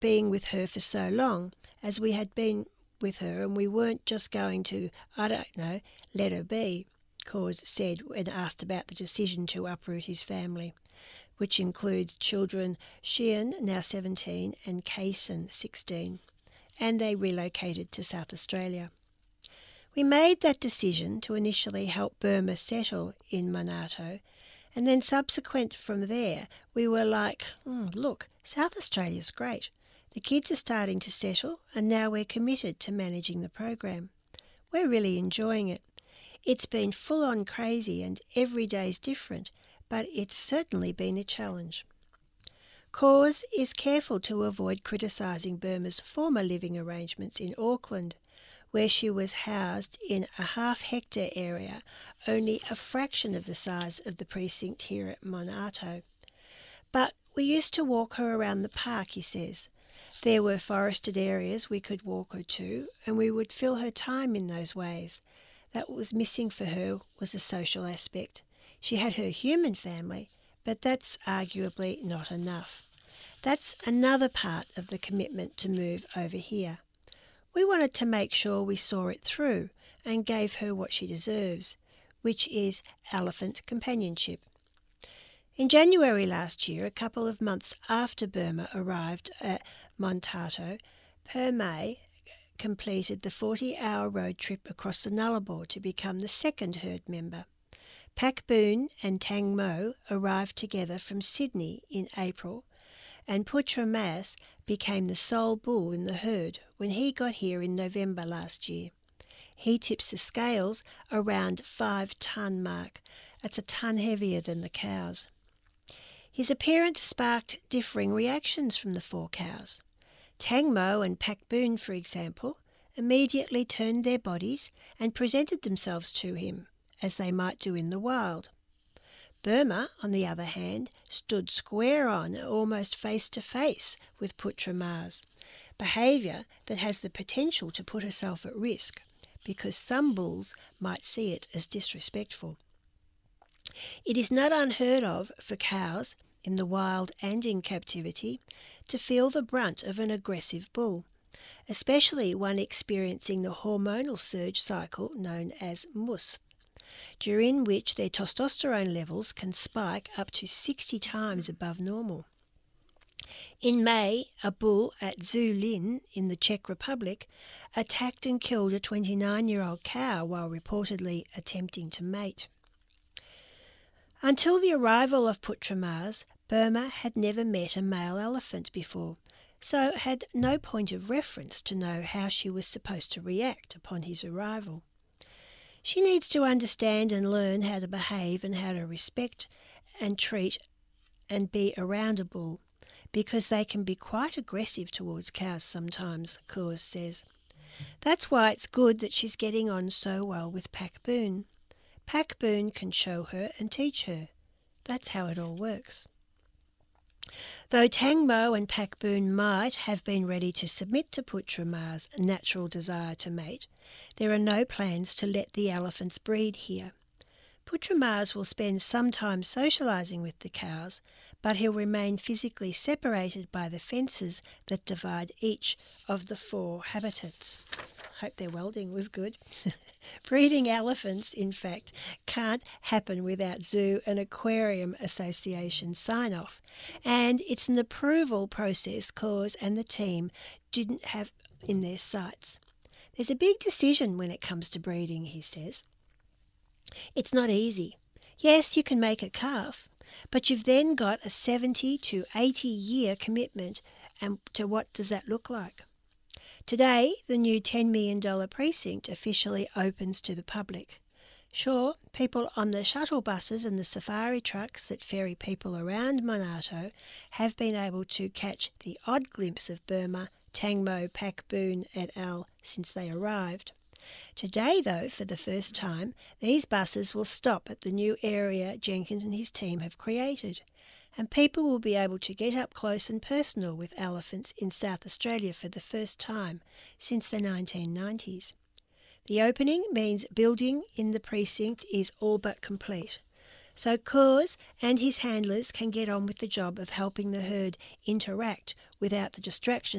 being with her for so long, as we had been with her, and we weren't just going to, I don't know, let her be, Cause said when asked about the decision to uproot his family, which includes children Sheehan, now 17, and Kaysen, 16, and they relocated to South Australia. We made that decision to initially help Burma settle in Monarto, and then subsequent from there, we were like, look, South Australia's great. The kids are starting to settle, and now we're committed to managing the program. We're really enjoying it. It's been full-on crazy and every day's different, but it's certainly been a challenge. Cause is careful to avoid criticising Burma's former living arrangements in Auckland, where she was housed in a half-hectare area, only a fraction of the size of the precinct here at Monarto. But we used to walk her around the park, he says. There were forested areas we could walk her to, and we would fill her time in those ways. That what was missing for her was a social aspect. She had her human family, but that's arguably not enough. That's another part of the commitment to move over here. We wanted to make sure we saw it through and gave her what she deserves, which is elephant companionship. In January last year, a couple of months after Burma arrived at Monarto, Permay completed the 40-hour road trip across the Nullarbor to become the second herd member. Pak Boon and Tang Mo arrived together from Sydney in April, and Putra Mas became the sole bull in the herd when he got here in November last year. He tips the scales around 5-ton mark. That's a ton heavier than the cows. His appearance sparked differing reactions from the 4 cows. Tang Mo and Pak Boon, for example, immediately turned their bodies and presented themselves to him, as they might do in the wild. Burma, on the other hand, stood square on, almost face to face with Putra Mas, behaviour that has the potential to put herself at risk, because some bulls might see it as disrespectful. It is not unheard of for cows, in the wild and in captivity, to feel the brunt of an aggressive bull, especially one experiencing the hormonal surge cycle known as MUST, during which their testosterone levels can spike up to 60 times above normal. In May, a bull at Zulin in the Czech Republic attacked and killed a 29-year-old cow while reportedly attempting to mate. Until the arrival of Putra Mas, Burma had never met a male elephant before, so had no point of reference to know how she was supposed to react upon his arrival. She needs to understand and learn how to behave and how to respect and treat and be around a bull, because they can be quite aggressive towards cows sometimes, Cause says. That's why it's good that she's getting on so well with Pak Boon. Pak Boon can show her and teach her. That's how it all works. Though Tang Mo and Pak Boon might have been ready to submit to Putra Mas' natural desire to mate, there are no plans to let the elephants breed here. Putra Mas will spend some time socialising with the cows, but he'll remain physically separated by the fences that divide each of the 4 habitats. Hope their welding was good. Breeding elephants, in fact, can't happen without Zoo and Aquarium Association sign-off, and it's an approval process Cause and the team didn't have in their sights. There's a big decision when it comes to breeding, he says. It's not easy. Yes, you can make a calf, but you've then got a 70 to 80 year commitment, and to what does that look like? Today, the new $10 million precinct officially opens to the public. Sure, people on the shuttle buses and the safari trucks that ferry people around Monarto have been able to catch the odd glimpse of Burma, Tang Mo, Pak Boon et al. Since they arrived. Today, though, for the first time, these buses will stop at the new area Jenkins and his team have created, and people will be able to get up close and personal with elephants in South Australia for the first time since the 1990s. The opening means building in the precinct is all but complete, So Cause and his handlers can get on with the job of helping the herd interact without the distractions